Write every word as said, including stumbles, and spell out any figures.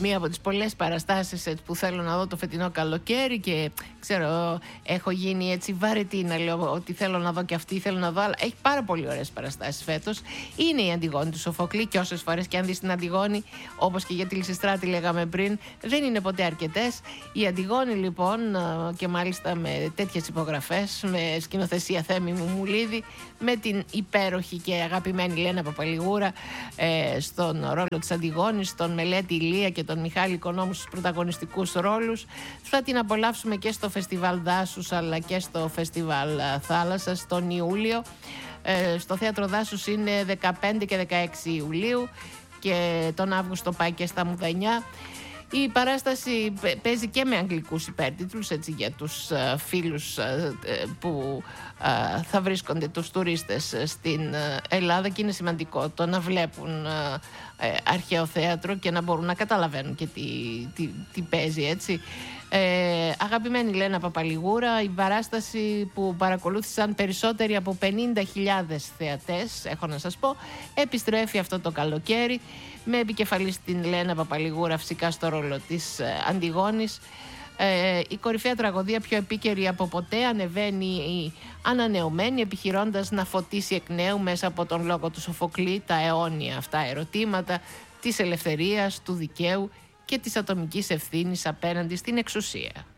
μία από τις πολλές παραστάσεις που θέλω να δω το φετινό καλοκαίρι και ξέρω, έχω γίνει έτσι βαρετή να λέω ότι θέλω να δω και αυτή, θέλω να δω, αλλά έχει πάρα πολύ ωραίες παραστάσεις φέτος. Είναι η Αντιγόνη του Σοφοκλή και όσες φορές και αν δεις την Αντιγόνη, όπως και για τη Λυσιστράτη λέγαμε πριν, δεν είναι ποτέ αρκετές. Η Αντιγόνη λοιπόν, και μάλιστα με τέτοιες υπογραφές, με σκηνοθεσία Θέμη Μουμουλίδη, με την υπέροχη και αγαπημένη Λένα Παπαλιγούρα ε, στον ρόλο της Αντιγόνης, στον Μελέτη Ηλία και τον Μιχάλη Οικονόμου στους πρωταγωνιστικούς ρόλους. Θα την απολαύσουμε και στο Φεστιβάλ Δάσους αλλά και στο Φεστιβάλ Θάλασσας τον Ιούλιο. Ε, στο Θέατρο Δάσους είναι δεκαπέντε και δεκαέξι Ιουλίου και τον Αύγουστο πάει και στα Μουδανιά. Η παράσταση παίζει και με αγγλικούς υπέρτιτλους, έτσι, για τους uh, φίλους uh, που uh, θα βρίσκονται, τους τουρίστες στην uh, Ελλάδα, και είναι σημαντικό το να βλέπουν uh, uh, αρχαίο θέατρο και να μπορούν να καταλαβαίνουν και τι, τι, τι παίζει, έτσι. Ε, αγαπημένη Λένα Παπαλιγούρα, η παράσταση που παρακολούθησαν περισσότεροι από πενήντα χιλιάδες θεατές, έχω να σας πω, επιστρέφει αυτό το καλοκαίρι με επικεφαλή στην Λένα Παπαλιγούρα φυσικά στο ρόλο της ε, Αντιγόνης. Ε, η κορυφαία τραγωδία, πιο επίκαιρη από ποτέ, ανεβαίνει ανανεωμένη, επιχειρώντας να φωτίσει εκ νέου μέσα από τον λόγο του Σοφοκλή τα αιώνια αυτά ερωτήματα της ελευθερίας, του δικαίου και της ατομικής ευθύνης απέναντι στην εξουσία.